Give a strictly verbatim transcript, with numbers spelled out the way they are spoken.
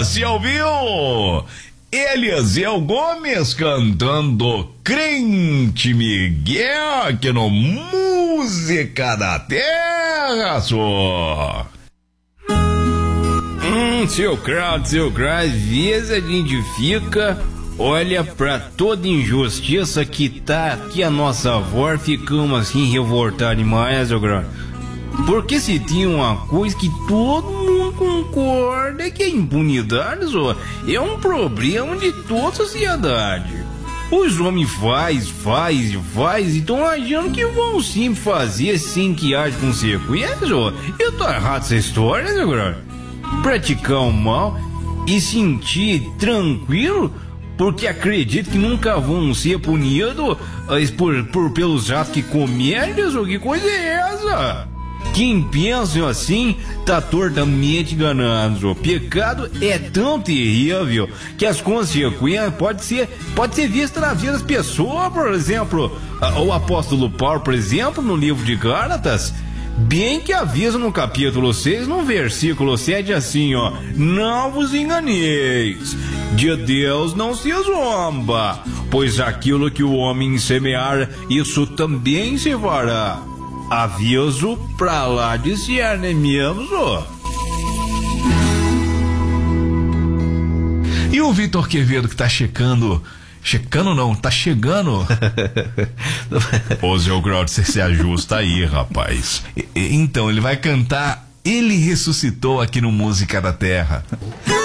você ouviu? Eliezer Gomes cantando Crente Miguel aqui no Música da Terra, só. Hum, seu Crowd, seu Crowd, às vezes a gente fica, olha pra toda injustiça que tá aqui a nossa avó, ficamos assim revoltados demais, seu Crowd. Porque se tinha uma coisa que todo mundo concorda, que a impunidade só é um problema de toda a sociedade. Os homens faz, faz, faz e estão achando que vão sim fazer sem que haja consequências, ó. Eu tô errado essa história, né, cara? Praticar o mal e sentir tranquilo porque acredito que nunca vão ser punidos por, por, pelos atos que cometem, ou que coisa é essa? Quem pensa assim tá tortamente enganado. O pecado é tão terrível que as consequências pode ser, pode ser vista na vida das pessoas. Por exemplo, o apóstolo Paulo, por exemplo, no livro de Gálatas, bem que avisa no capítulo seis, no versículo sete, assim, ó: não vos enganeis, de Deus não se zomba, pois aquilo que o homem semear, isso também se fará. Aviso pra lá de ser, né mesmo? E o Vitor Quevedo que tá checando, checando não, tá chegando. Ô, Zé Grau, você se ajusta aí, rapaz. E, então, ele vai cantar Ele Ressuscitou aqui no Música da Terra.